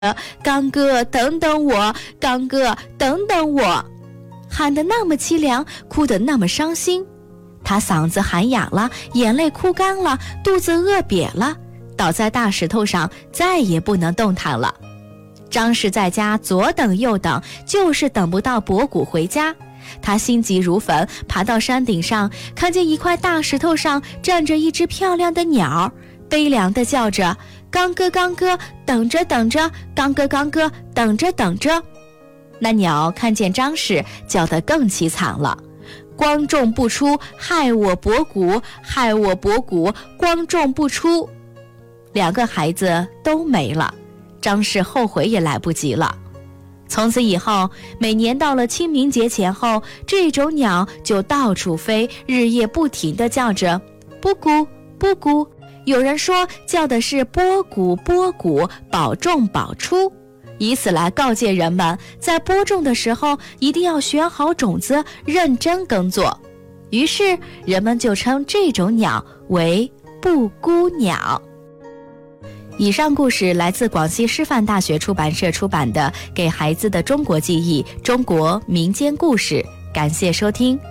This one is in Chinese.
刚哥等等我，刚哥等等我，喊得那么凄凉，哭得那么伤心。他嗓子喊哑了，眼泪哭干了，肚子饿瘪了，倒在大石头上，再也不能动弹了。张氏在家左等右等，就是等不到伯古回家。他心急如焚，爬到山顶上，看见一块大石头上站着一只漂亮的鸟，悲凉地叫着：刚哥刚哥，等着等着，刚哥刚哥，等着等着。那鸟看见张氏，叫得更凄惨了：光种不出，害我伯古，害我伯古，光种不出。2个孩子都没了，张氏后悔也来不及了。从此以后，每年到了清明节前后，这种鸟就到处飞，日夜不停地叫着布谷布谷。有人说叫的是播谷播谷，保种保出，以此来告诫人们，在播种的时候一定要选好种子，认真耕作。于是人们就称这种鸟为布谷鸟。以上故事来自广西师范大学出版社出版的《给孩子的中国记忆：中国民间故事》，感谢收听。